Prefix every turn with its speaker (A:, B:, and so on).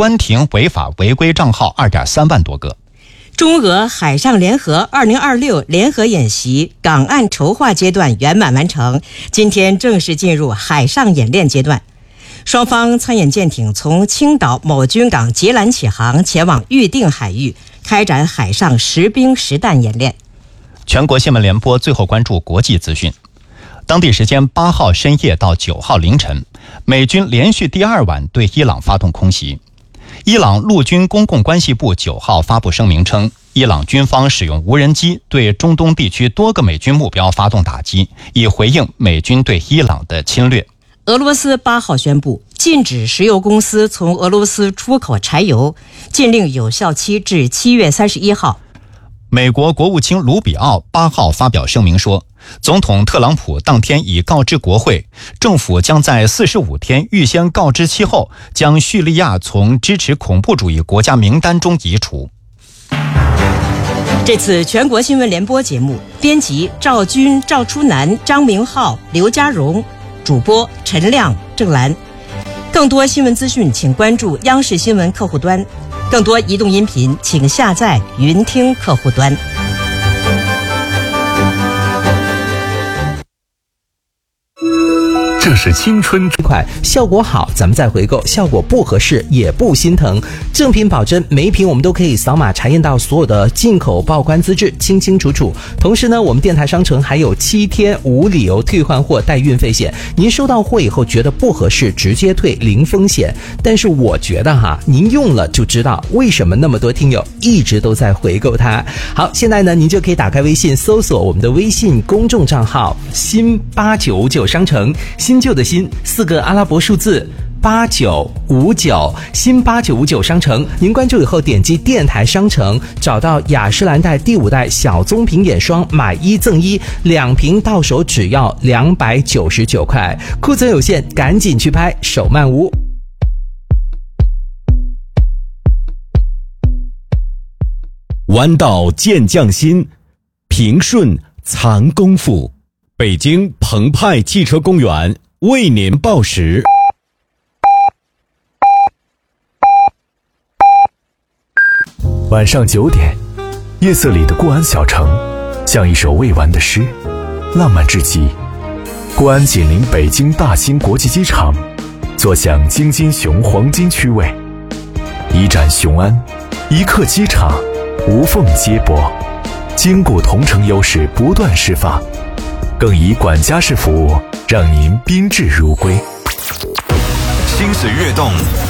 A: 关停违法违规账号 2.3 万多个。
B: 中俄海上联合2026联合演习港岸筹划阶段圆满完成，今天正式进入海上演练阶段。双方参演舰艇从青岛某军港截拦起航，前往预定海域，开展海上实兵实弹演练。
A: 全国新闻联播最后关注国际资讯。当地时间8号深夜到9号凌晨，美军连续第2晚对伊朗发动空袭。伊朗陆军公共关系部9号发布声明称，伊朗军方使用无人机对中东地区多个美军目标发动打击，以回应美军对伊朗的侵略。
B: 俄罗斯8号宣布禁止石油公司从俄罗斯出口柴油，禁令有效期至7月31号。
A: 美国国务卿卢比奥8号发表声明说，总统特朗普当天已告知国会，政府将在45天预先告知期后，将叙利亚从支持恐怖主义国家名单中移除。
B: 这次全国新闻联播节目，编辑赵军、赵初南、张明浩、刘家荣，主播陈亮、郑兰。更多新闻资讯，请关注央视新闻客户端。更多移动音频，请下载云听客户端。
C: 这是青春
D: 快，效果好咱们再回购，效果不合适也不心疼。正品保真，每一瓶我们都可以扫码查验到所有的进口报关资质，清清楚楚。同时呢，我们电台商城还有7天无理由退换货带运费险，您收到货以后觉得不合适，直接退零风险。但是我觉得您用了就知道为什么那么多听友一直都在回购它。好，现在呢，您就可以打开微信搜索我们的微信公众账号新8959商城，新旧的新4个阿拉伯数字8959，新8959商城。您关注以后点击电台商城，找到雅诗兰黛第5代小棕瓶眼霜，买1赠1，2瓶到手只要299块，库存有限，赶紧去拍，手慢无。
C: 弯道见匠心，平顺藏功夫。北京澎湃汽车公园为您报时。
E: 晚上9点，夜色里的固安小城像一首未完的诗，浪漫至极。固安紧邻北京大兴国际机场，坐享京津雄黄金区位，一站雄安，一刻机场，无缝接驳，坚固同城优势不断释放，更以管家式服务让您宾至如归。
F: 心随跃动，